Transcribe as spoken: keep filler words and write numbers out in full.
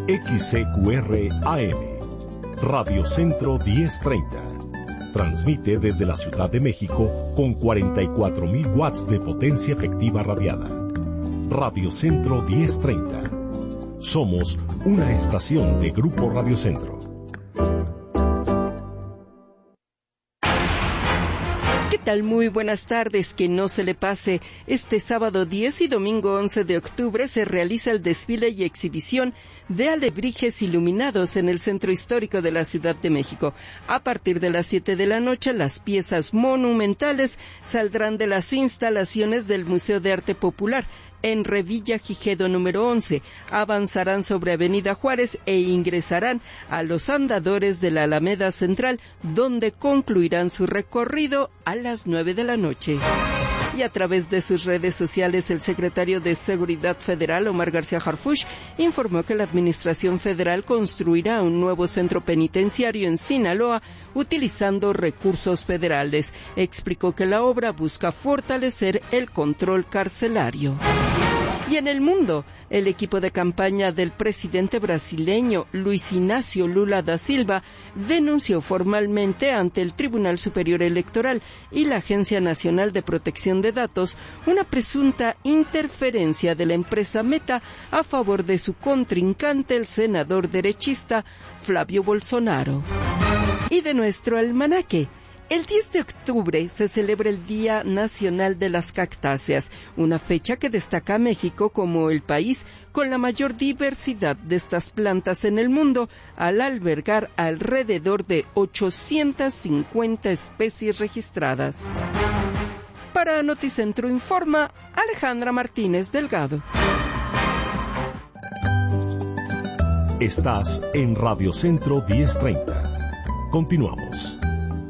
X C Q R A M, Radio Centro diez treinta. Transmite desde la Ciudad de México con cuarenta y cuatro mil watts de potencia efectiva radiada. Radio Centro diez treinta. Somos una estación de Grupo Radio Centro. ¿Qué tal? Muy buenas tardes. Que no se le pase. Este sábado diez y domingo once de octubre se realiza el desfile y exhibición de alebrijes iluminados en el Centro Histórico de la Ciudad de México. A partir de las siete de la noche, las piezas monumentales saldrán de las instalaciones del Museo de Arte Popular en Revilla Gijedo número once, avanzarán sobre Avenida Juárez e ingresarán a los andadores de la Alameda Central, donde concluirán su recorrido a las nueve de la noche. Y a través de sus redes sociales, el secretario de Seguridad Federal, Omar García Harfuch, informó que la Administración Federal construirá un nuevo centro penitenciario en Sinaloa utilizando recursos federales. Explicó que la obra busca fortalecer el control carcelario. Y en el mundo, el equipo de campaña del presidente brasileño Luis Inácio Lula da Silva denunció formalmente ante el Tribunal Superior Electoral y la Agencia Nacional de Protección de Datos una presunta interferencia de la empresa Meta a favor de su contrincante, el senador derechista Flavio Bolsonaro. Y de nuestro almanaque. El diez de octubre se celebra el Día Nacional de las Cactáceas, una fecha que destaca a México como el país con la mayor diversidad de estas plantas en el mundo, al albergar alrededor de ochocientas cincuenta especies registradas. Para Noticentro informa Alejandra Martínez Delgado. Estás en Radio Centro diez treinta. Continuamos.